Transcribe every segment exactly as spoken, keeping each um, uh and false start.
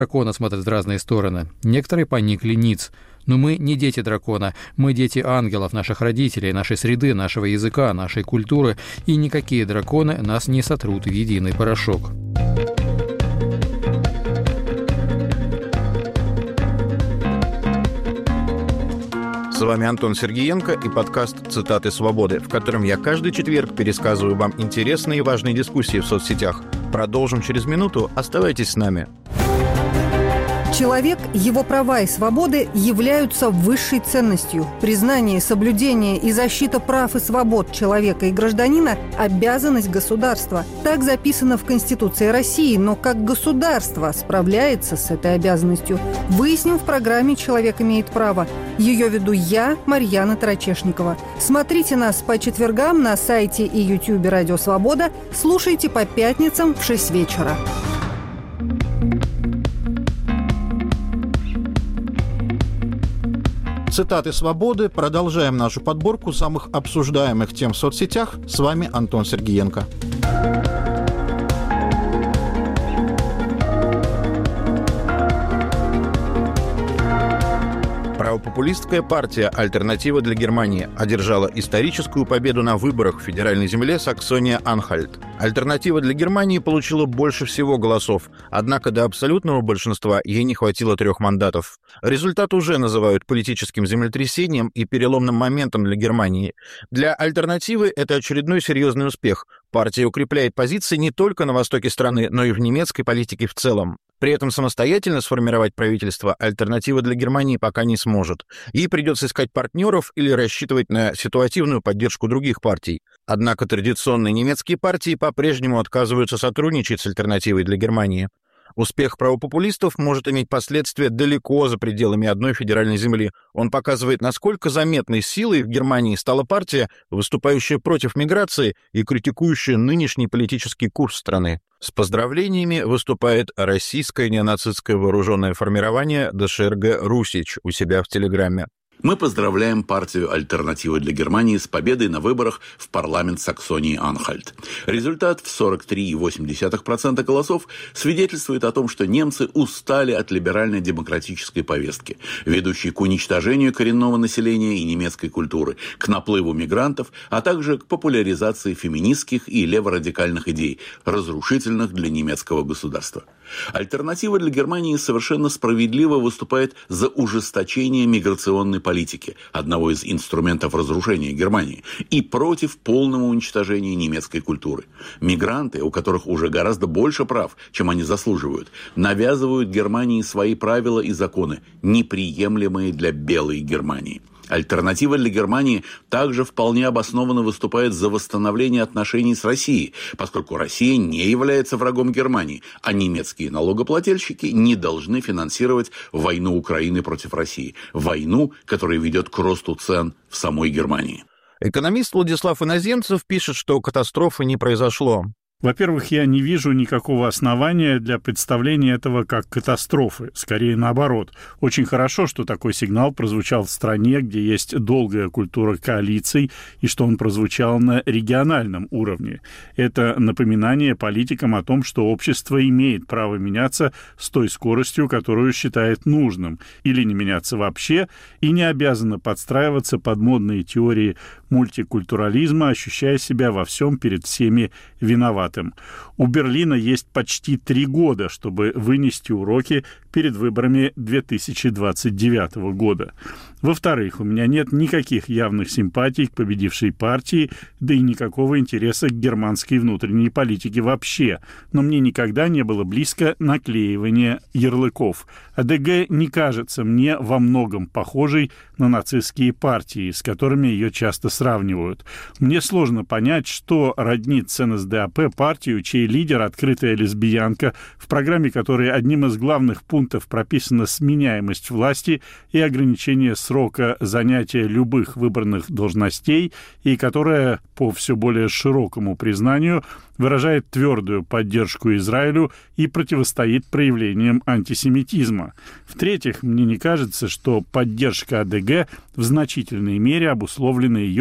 дракона смотрят в разные стороны, некоторые поникли ниц. Но мы не дети дракона, мы дети ангелов, наших родителей, нашей среды, нашего языка, нашей культуры, и никакие драконы нас не сотрут в единый порошок. С вами Антон Сергеенко и подкаст «Цитаты свободы», в котором я каждый четверг пересказываю вам интересные и важные дискуссии в соцсетях. Продолжим через минуту. Оставайтесь с нами. Человек, его права и свободы являются высшей ценностью. Признание, соблюдение и защита прав и свобод человека и гражданина – обязанность государства. Так записано в Конституции России, но как государство справляется с этой обязанностью? Выясним в программе «Человек имеет право». Ее веду я, Марьяна Тарачешникова. Смотрите нас по четвергам на сайте и ютубе «Радио Свобода». Слушайте по пятницам в шесть вечера. Цитаты свободы. Продолжаем нашу подборку самых обсуждаемых тем в соцсетях. С вами Антон Сергеенко. Правопопулистская партия «Альтернатива для Германии» одержала историческую победу на выборах в федеральной земле Саксония-Анхальт. «Альтернатива для Германии» получила больше всего голосов, однако до абсолютного большинства ей не хватило трех мандатов. Результат уже называют политическим землетрясением и переломным моментом для Германии. Для «Альтернативы» это очередной серьезный успех. Партия укрепляет позиции не только на востоке страны, но и в немецкой политике в целом. При этом самостоятельно сформировать правительство «Альтернатива для Германии» пока не сможет. Ей придется искать партнеров или рассчитывать на ситуативную поддержку других партий. Однако традиционные немецкие партии по-прежнему отказываются сотрудничать с «Альтернативой для Германии». Успех правопопулистов может иметь последствия далеко за пределами одной федеральной земли. Он показывает, насколько заметной силой в Германии стала партия, выступающая против миграции и критикующая нынешний политический курс страны. С поздравлениями выступает российское неонацистское вооруженное формирование дэ ша эр гэ «Русич» у себя в Телеграме. Мы поздравляем партию «Альтернатива для Германии» с победой на выборах в парламент Саксонии-Анхальт. Результат в сорок три целых восемь десятых процента голосов свидетельствует о том, что немцы устали от либеральной демократической повестки, ведущей к уничтожению коренного населения и немецкой культуры, к наплыву мигрантов, а также к популяризации феминистских и леворадикальных идей, разрушительных для немецкого государства. «Альтернатива для Германии» совершенно справедливо выступает за ужесточение миграционной политики, одного из инструментов разрушения Германии, и против полного уничтожения немецкой культуры. Мигранты, у которых уже гораздо больше прав, чем они заслуживают, навязывают Германии свои правила и законы, неприемлемые для белой Германии. «Альтернатива для Германии» также вполне обоснованно выступает за восстановление отношений с Россией, поскольку Россия не является врагом Германии, а немецкие налогоплательщики не должны финансировать войну Украины против России, войну, которая ведет к росту цен в самой Германии. Экономист Владислав Иноземцев пишет, что катастрофы не произошло. Во-первых, я не вижу никакого основания для представления этого как катастрофы. Скорее наоборот. Очень хорошо, что такой сигнал прозвучал в стране, где есть долгая культура коалиций, и что он прозвучал на региональном уровне. Это напоминание политикам о том, что общество имеет право меняться с той скоростью, которую считает нужным, или не меняться вообще, и не обязано подстраиваться под модные теории мультикультурализма, ощущая себя во всем перед всеми виноватым. У Берлина есть почти три года, чтобы вынести уроки перед выборами две тысячи двадцать девятого года. Во-вторых, у меня нет никаких явных симпатий к победившей партии, да и никакого интереса к германской внутренней политике вообще, но мне никогда не было близко наклеивание ярлыков. а дэ гэ не кажется мне во многом похожей на нацистские партии, с которыми ее часто сравнивают. Мне сложно понять, что роднит с эн эс дэ а пэ партию, чей лидер — открытая лесбиянка, в программе которой одним из главных пунктов прописана сменяемость власти и ограничение срока занятия любых выбранных должностей, и которая, по все более широкому признанию, выражает твердую поддержку Израилю и противостоит проявлениям антисемитизма. В-третьих, мне не кажется, что поддержка а дэ гэ в значительной мере обусловлена ее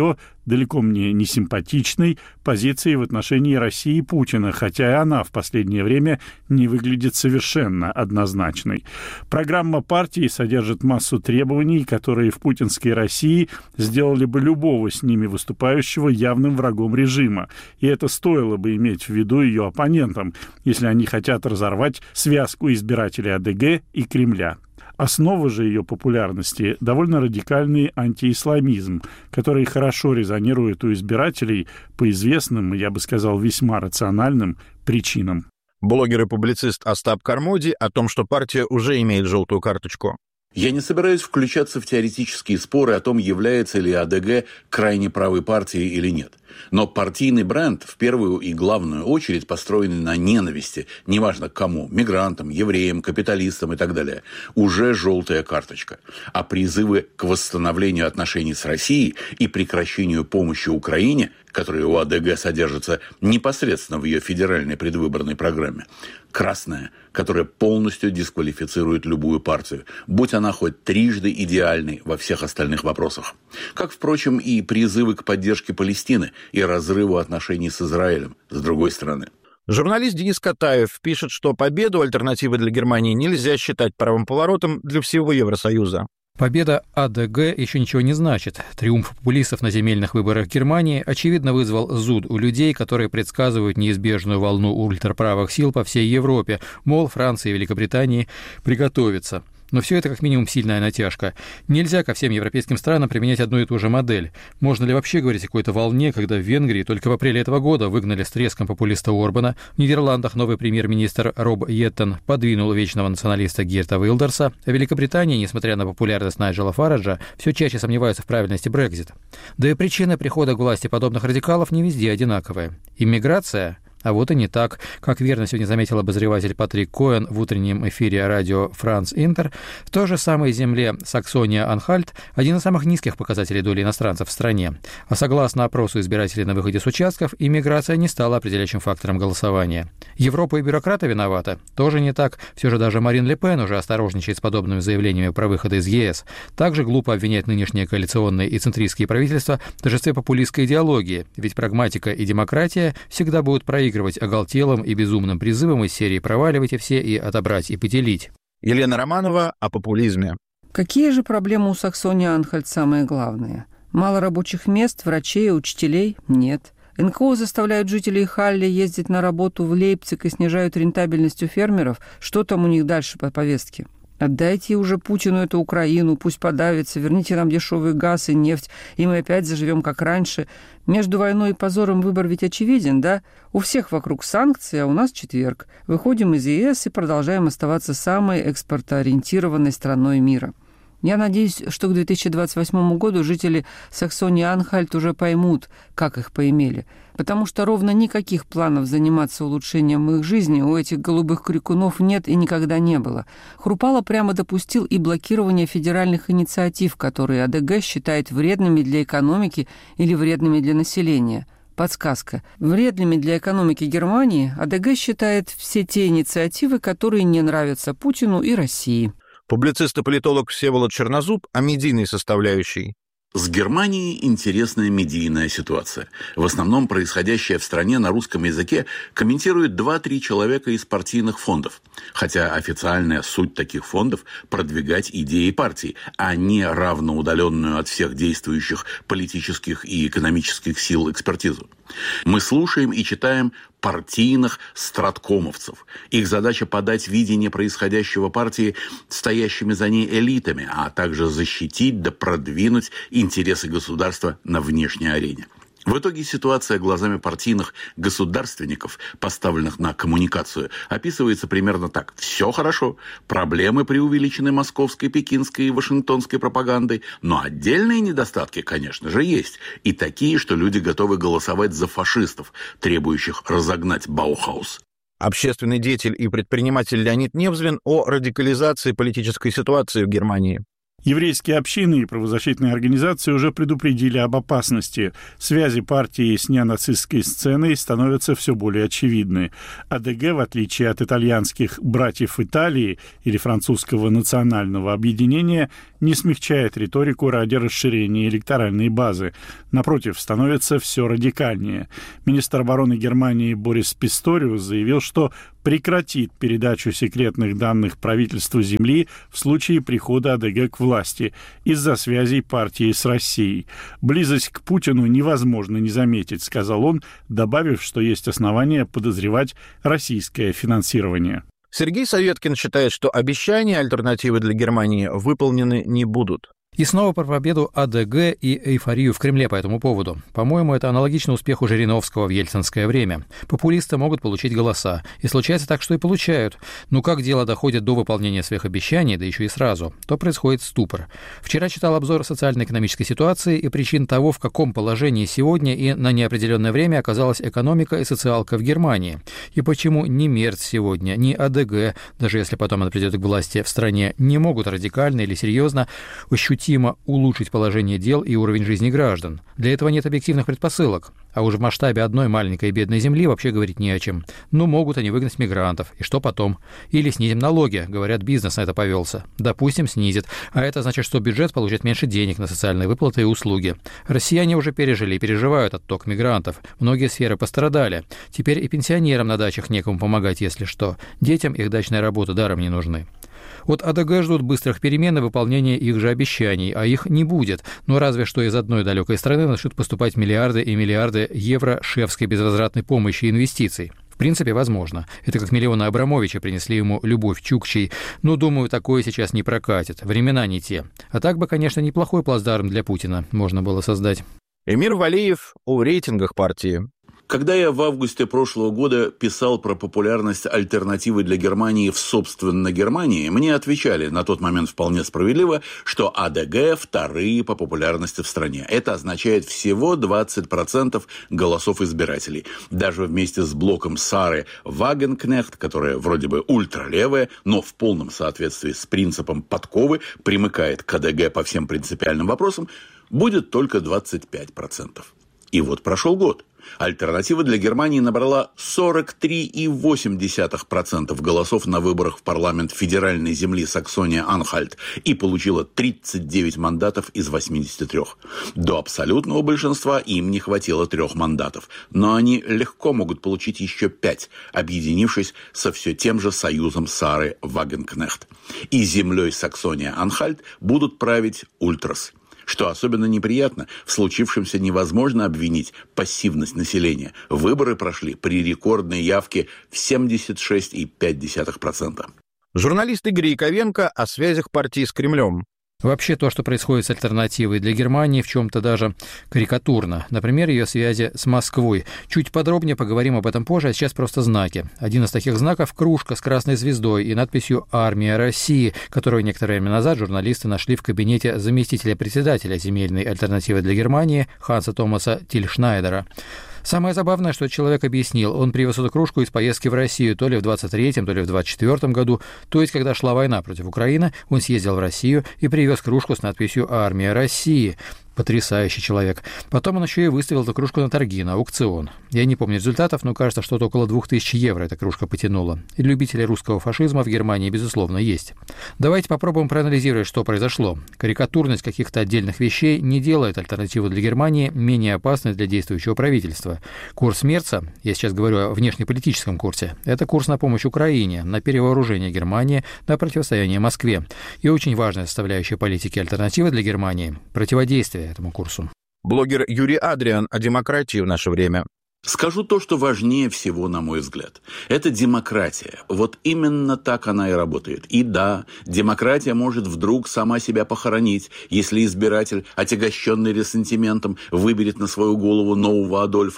ее далеко мне не симпатичной позиции в отношении России и Путина, хотя и она в последнее время не выглядит совершенно однозначной. Программа партии содержит массу требований, которые в путинской России сделали бы любого с ними выступающего явным врагом режима, и это стоило бы иметь в виду ее оппонентам, если они хотят разорвать связку избирателей АДГ и Кремля. Основа же ее популярности – довольно радикальный антиисламизм, который хорошо резонирует у избирателей по известным, я бы сказал, весьма рациональным причинам. Блогер и публицист Остап Кармоди о том, что партия уже имеет желтую карточку. Я не собираюсь включаться в теоретические споры о том, является ли АДГ крайне правой партией или нет. Но партийный бренд в первую и главную очередь построенный на ненависти, неважно к кому, мигрантам, евреям, капиталистам и так далее, уже желтая карточка. А призывы к восстановлению отношений с Россией и прекращению помощи Украине, которые у АДГ содержатся непосредственно в ее федеральной предвыборной программе, красная, которая полностью дисквалифицирует любую партию, будь она хоть трижды идеальной во всех остальных вопросах. Как, впрочем, и призывы к поддержке Палестины и разрыву отношений с Израилем, с другой стороны. Журналист Денис Катаев пишет, что победу альтернативы для Германии нельзя считать правым поворотом для всего Евросоюза. Победа АДГ еще ничего не значит. Триумф популистов на земельных выборах Германии, очевидно, вызвал зуд у людей, которые предсказывают неизбежную волну ультраправых сил по всей Европе, мол, Франции и Великобритании приготовиться. Но все это как минимум сильная натяжка. Нельзя ко всем европейским странам применять одну и ту же модель. Можно ли вообще говорить о какой-то волне, когда в Венгрии только в апреле этого года выгнали с треском популиста Орбана, в Нидерландах новый премьер-министр Роб Йеттен подвинул вечного националиста Герта Вилдерса, а в Великобритании, несмотря на популярность Найджела Фараджа, все чаще сомневаются в правильности Брексита. Да и причины прихода к власти подобных радикалов не везде одинаковые. Иммиграция? А вот и не так. Как верно сегодня заметил обозреватель Патрик Коэн в утреннем эфире радио «Франц Интер», в той же самой земле Саксония-Анхальт один из самых низких показателей доли иностранцев в стране. А согласно опросу избирателей на выходе с участков, иммиграция не стала определяющим фактором голосования. Европа и бюрократы виноваты? Тоже не так. Все же даже Марин Ле Пен уже осторожничает с подобными заявлениями про выход из ЕС. Также глупо обвинять нынешние коалиционные и центристские правительства в торжестве популистской идеологии, ведь прагматика и демократия всегда будут проигрывать оголтелым и безумным призывом из серии «проваливайте все и отобрать и поделить». Елена Романова о популизме. Какие же проблемы у Саксонии-Анхальт самые главные? Мало рабочих мест, врачей, учителей? Нет. эн ка о заставляют жителей Халли ездить на работу в Лейпциг и снижают рентабельность у фермеров. Что там у них дальше по повестке? Отдайте уже Путину эту Украину, пусть подавится, верните нам дешевый газ и нефть, и мы опять заживем как раньше. Между войной и позором выбор ведь очевиден, да? У всех вокруг санкции, а у нас четверг. Выходим из ЕС и продолжаем оставаться самой экспортоориентированной страной мира. Я надеюсь, что к две тысячи двадцать восьмому году жители Саксонии-Анхальт уже поймут, как их поимели. Потому что ровно никаких планов заниматься улучшением их жизни у этих голубых крикунов нет и никогда не было. Хрупало прямо допустил и блокирование федеральных инициатив, которые АДГ считает вредными для экономики или вредными для населения. Подсказка. Вредными для экономики Германии АДГ считает все те инициативы, которые не нравятся Путину и России. Публицист и политолог Всеволод Чернозуб о медийной составляющей. С Германией интересная медийная ситуация. В основном происходящее в стране на русском языке комментируют два-три человека из партийных фондов. Хотя официальная суть таких фондов – продвигать идеи партии, а не равноудаленную от всех действующих политических и экономических сил экспертизу. Мы слушаем и читаем партийных страткомовцев. Их задача подать видение происходящего партии стоящими за ней элитами, а также защитить да продвинуть интересы государства на внешней арене. В итоге ситуация глазами партийных государственников, поставленных на коммуникацию, описывается примерно так. Все хорошо, проблемы преувеличены московской, пекинской и вашингтонской пропагандой, но отдельные недостатки, конечно же, есть. И такие, что люди готовы голосовать за фашистов, требующих разогнать Баухаус. Общественный деятель и предприниматель Леонид Невзлин о радикализации политической ситуации в Германии. Еврейские общины и правозащитные организации уже предупредили об опасности. Связи партии с неонацистской сценой становятся все более очевидны. АДГ, в отличие от итальянских «братьев Италии» или французского национального объединения, не смягчает риторику ради расширения электоральной базы. Напротив, становится все радикальнее. Министр обороны Германии Борис Писториус заявил, что прекратит передачу секретных данных правительству Земли в случае прихода АДГ к власти из-за связей партии с Россией. «Близость к Путину невозможно не заметить», — сказал он, добавив, что есть основания подозревать российское финансирование. Сергей Советкин считает, что обещания альтернативы для Германии выполнены не будут. И снова про победу АДГ и эйфорию в Кремле по этому поводу. По-моему, это аналогично успеху Жириновского в ельцинское время. Популисты могут получить голоса. И случается так, что и получают. Но как дело доходит до выполнения своих обещаний, да еще и сразу, то происходит ступор. Вчера читал обзор социально-экономической ситуации и причин того, в каком положении сегодня и на неопределенное время оказалась экономика и социалка в Германии. И почему ни Мерц сегодня, ни АДГ, даже если потом она придет к власти в стране, не могут радикально или серьезно ощутить улучшить положение дел и уровень жизни граждан. Для этого нет объективных предпосылок. А уж в масштабе одной маленькой и бедной земли вообще говорить не о чем. Ну, могут они выгнать мигрантов. И что потом? Или снизим налоги. Говорят, бизнес на это повелся. Допустим, снизит. А это значит, что бюджет получит меньше денег на социальные выплаты и услуги. Россияне уже пережили и переживают отток мигрантов. Многие сферы пострадали. Теперь и пенсионерам на дачах некому помогать, если что. Детям их дачная работа даром не нужны. От АДГ ждут быстрых перемен и выполнения их же обещаний, а их не будет. Но разве что из одной далекой страны начнут поступать миллиарды и миллиарды евро шефской безвозвратной помощи и инвестиций. В принципе, возможно. Это как миллионы Абрамовича принесли ему любовь Чукчей. Но, думаю, такое сейчас не прокатит. Времена не те. А так бы, конечно, неплохой плацдарм для Путина можно было создать. Эмир Валиев о рейтингах партии. Когда я в августе прошлого года писал про популярность альтернативы для Германии в собственно Германии, мне отвечали на тот момент вполне справедливо, что АДГ вторые по популярности в стране. Это означает всего двадцать процентов голосов избирателей. Даже вместе с блоком Сары Вагенкнехт, которая вроде бы ультралевая, но в полном соответствии с принципом подковы примыкает к АДГ по всем принципиальным вопросам, будет только двадцать пять процентов. И вот прошел год. Альтернатива для Германии набрала сорок три и восемь десятых процента голосов на выборах в парламент федеральной земли Саксония-Анхальт и получила тридцать девять мандатов из восьмидесяти трёх. До абсолютного большинства им не хватило трех мандатов, но они легко могут получить еще пять, объединившись со все тем же союзом Сары Вагенкнехт. И землей Саксония-Анхальт будут править ультрас. Что особенно неприятно, в случившемся невозможно обвинить пассивность населения. Выборы прошли при рекордной явке в семьдесят шесть и пять десятых процента. Журналист Игорь Яковенко о связях партии с Кремлем. Вообще то, что происходит с альтернативой для Германии, в чем-то даже карикатурно. Например, ее связи с Москвой. Чуть подробнее поговорим об этом позже, а сейчас просто знаки. Один из таких знаков – кружка с красной звездой и надписью «Армия России», которую некоторое время назад журналисты нашли в кабинете заместителя председателя земельной альтернативы для Германии Ханса Томаса Тильшнайдера. Самое забавное, что человек объяснил, он привез эту кружку из поездки в Россию то ли в двадцать третьем, то ли в двадцать четвёртом году, то есть, когда шла война против Украины, он съездил в Россию и привез кружку с надписью «Армия России». Потрясающий человек. Потом он еще и выставил эту кружку на торги, на аукцион. Я не помню результатов, но кажется, что-то около двух тысяч евро эта кружка потянула. И любители русского фашизма в Германии, безусловно, есть. Давайте попробуем проанализировать, что произошло. Карикатурность каких-то отдельных вещей не делает альтернативу для Германии менее опасной для действующего правительства. Курс Мерца, я сейчас говорю о внешнеполитическом курсе, это курс на помощь Украине, на перевооружение Германии, на противостояние Москве. И очень важная составляющая политики альтернативы для Германии – противодействие этому курсу. Блогер Юрий Адриан о демократии в наше время. Скажу то, что важнее всего, на мой взгляд. Это демократия. Вот именно так она и работает. И да, демократия может вдруг сама себя похоронить, если избиратель, отягощенный ресентиментом, выберет на свою голову нового Адольфа.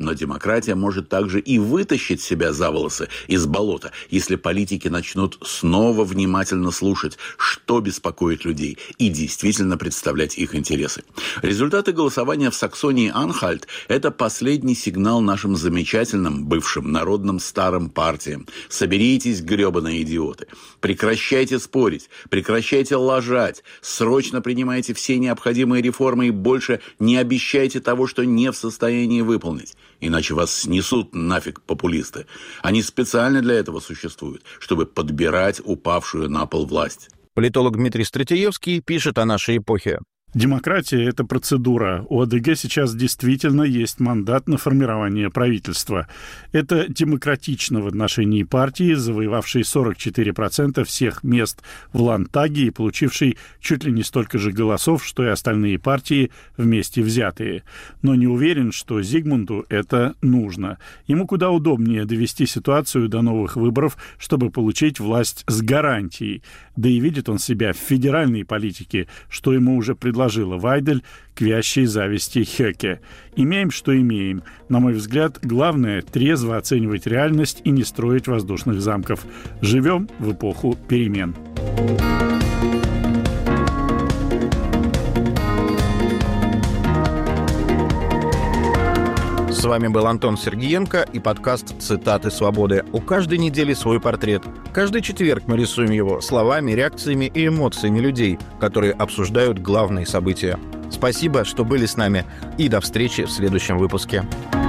Но демократия может также и вытащить себя за волосы из болота, если политики начнут снова внимательно слушать, что беспокоит людей, и действительно представлять их интересы. Результаты голосования в Саксонии-Анхальт – это последний сигнал нашим замечательным бывшим народным старым партиям. Соберитесь, гребаные идиоты. Прекращайте спорить, прекращайте лажать, срочно принимайте все необходимые реформы и больше не обещайте того, что не в состоянии выполнить. Иначе вас снесут нафиг популисты. Они специально для этого существуют, чтобы подбирать упавшую на пол власть. Политолог Дмитрий Стратеевский пишет о нашей эпохе. Демократия – это процедура. У АДГ сейчас действительно есть мандат на формирование правительства. Это демократично в отношении партии, завоевавшей сорок четыре процента всех мест в Ландтаге и получившей чуть ли не столько же голосов, что и остальные партии вместе взятые. Но не уверен, что Зигмунду это нужно. Ему куда удобнее довести ситуацию до новых выборов, чтобы получить власть с гарантией. Да и видит он себя в федеральной политике, что ему уже предложили предложила Вайдель к вящей зависти Хёке. Имеем, что имеем. На мой взгляд, главное – трезво оценивать реальность и не строить воздушных замков. Живем в эпоху перемен. С вами был Антон Сергиенко и подкаст «Цитаты свободы». У каждой недели свой портрет. Каждый четверг мы рисуем его словами, реакциями и эмоциями людей, которые обсуждают главные события. Спасибо, что были с нами, и до встречи в следующем выпуске.